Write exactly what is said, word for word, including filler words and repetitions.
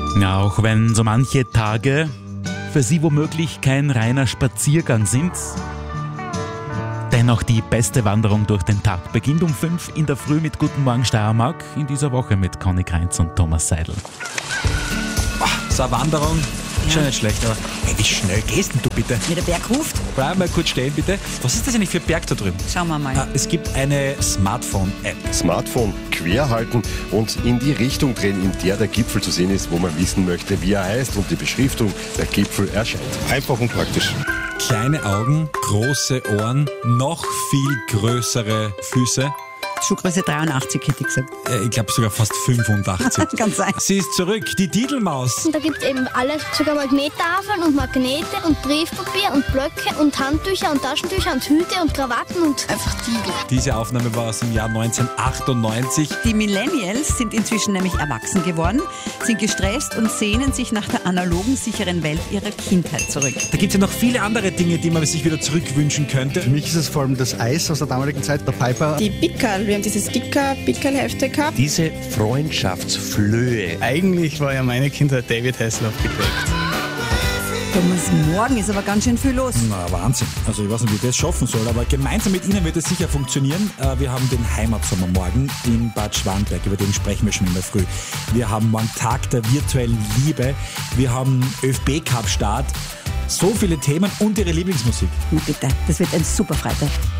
Ja, auch wenn so manche Tage für Sie womöglich kein reiner Spaziergang sind, dennoch die beste Wanderung durch den Tag beginnt um fünf in der Früh mit Guten Morgen Steiermark, in dieser Woche mit Conny Kreinz und Thomas Seidel. So eine Wanderung, ja. Schon nicht schlecht, aber hey, wie schnell gehst denn du bitte? Wie der Berg ruft. Bleib mal kurz stehen bitte. Was ist das eigentlich für ein Berg da drüben? Schauen wir mal. Ah, es gibt eine Smartphone-App. Smartphone quer halten und in die Richtung drehen, in der der Gipfel zu sehen ist, wo man wissen möchte, wie er heißt und die Beschriftung, der Gipfel erscheint. Einfach und praktisch. Kleine Augen, große Ohren, noch viel größere Füße. Schuhgröße dreiundachtzig hätte ich gesagt. Äh, ich glaube sogar fast fünfundachtzig. Kann sein. Sie ist zurück, die Didelmaus. Und da gibt es eben alles, sogar Magnettafeln und Magnete und Briefpapier und Blöcke und Handtücher und Taschentücher und Hüte und Krawatten und einfach Tiegel. Diese Aufnahme war aus dem Jahr neunzehnhundertachtundneunzig. Die Millennials sind inzwischen nämlich erwachsen geworden, sind gestresst und sehnen sich nach der analogen, sicheren Welt ihrer Kindheit zurück. Da gibt es ja noch viele andere Dinge, die man sich wieder zurückwünschen könnte. Für mich ist es vor allem das Eis aus der damaligen Zeit, der Piper. Die Pickerl, wir haben diese Sticker-Pickerl-Hefte gehabt. Diese Freundschaftsflöhe. Eigentlich war ja meine Kindheit David Hasselhoff geprägt. Thomas, morgen ist aber ganz schön viel los. Na, Wahnsinn. Also ich weiß nicht, wie ich das schaffen soll, aber gemeinsam mit Ihnen wird es sicher funktionieren. Wir haben den Heimatsommer morgen in Bad Schwanberg, über den sprechen wir schon in der Früh. Wir haben morgen Tag der virtuellen Liebe. Wir haben ÖFB-Cup-Start. So viele Themen und Ihre Lieblingsmusik. Na bitte, das wird ein super Freitag.